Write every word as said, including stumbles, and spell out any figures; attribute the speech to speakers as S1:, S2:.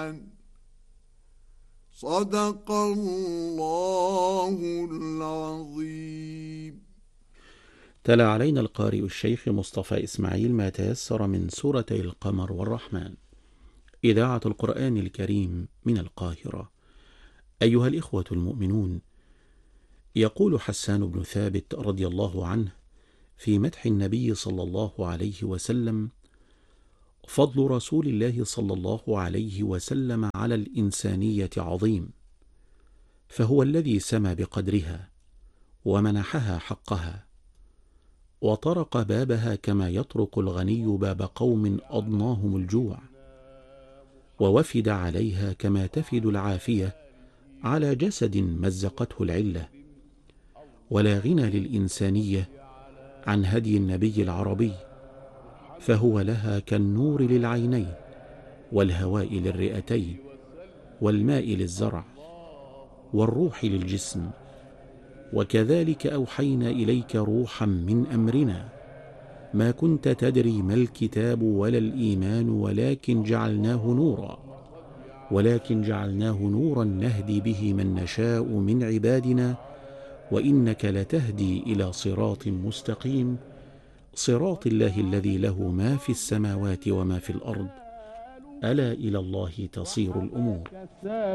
S1: الرحمن. صدق الله العظيم.
S2: تلا علينا القارئ الشيخ مصطفى إسماعيل ما تيسر من سورتي القمر والرحمن. إذاعة القرآن الكريم من القاهرة. أيها الإخوة المؤمنون، يقول حسان بن ثابت رضي الله عنه في مدح النبي صلى الله عليه وسلم: فضل رسول الله صلى الله عليه وسلم على الإنسانية عظيم، فهو الذي سمى بقدرها ومنحها حقها، وطرق بابها كما يطرق الغني باب قوم أضناهم الجوع، ووفد عليها كما تفد العافية على جسد مزقته العلة. ولا غنى للإنسانية عن هدي النبي العربي، فهو لها كالنور للعينين، والهواء للرئتين، والماء للزرع، والروح للجسم. وكذلك أوحينا إليك روحا من أمرنا، ما كنت تدري ما الكتاب ولا الإيمان، ولكن جعلناه نورا ولكن جعلناه نورا نهدي به من نشاء من عبادنا، وإنك لتهدي إلى صراط مستقيم، صراط الله الذي له ما في السماوات وما في الأرض، ألا إلى الله تصير الأمور.